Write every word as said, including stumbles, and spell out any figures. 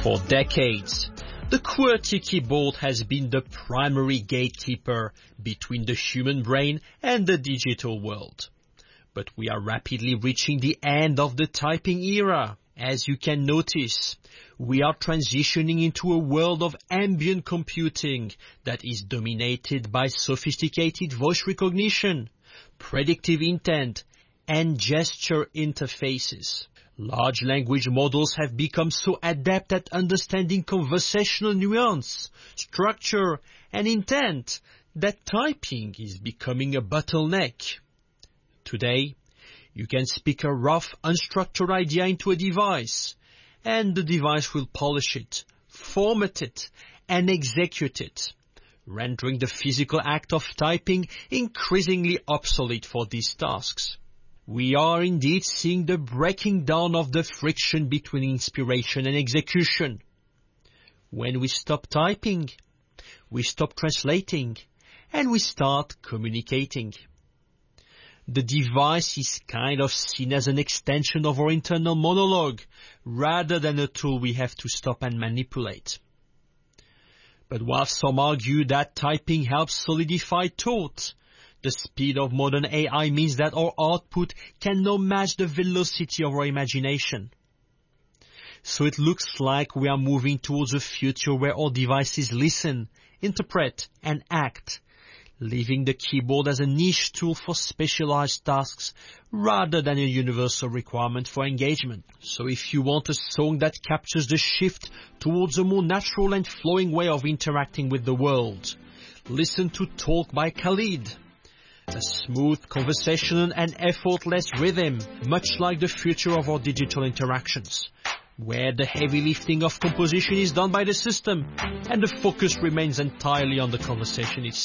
For decades, the QWERTY keyboard has been the primary gatekeeper between the human brain and the digital world. But we are rapidly reaching the end of the typing era. As you can notice, we are transitioning into a world of ambient computing that is dominated by sophisticated voice recognition, predictive intent, and gesture interfaces. Large language models have become so adept at understanding conversational nuance, structure, and intent that typing is becoming a bottleneck. Today, you can speak a rough, unstructured idea into a device, and the device will polish it, format it, and execute it, rendering the physical act of typing increasingly obsolete for these tasks. We are indeed seeing the breaking down of the friction between inspiration and execution. When we stop typing, we stop translating, and we start communicating. The device is kind of seen as an extension of our internal monologue, rather than a tool we have to stop and manipulate. But while some argue that typing helps solidify thought, the speed of modern A I means that our output can now match the velocity of our imagination. So it looks like we are moving towards a future where our devices listen, interpret, and act, leaving the keyboard as a niche tool for specialized tasks rather than a universal requirement for engagement. So if you want a song that captures the shift towards a more natural and flowing way of interacting with the world, listen to Talk by Khalid. A smooth, conversational and effortless rhythm, much like the future of our digital interactions, where the heavy lifting of composition is done by the system and the focus remains entirely on the conversation itself.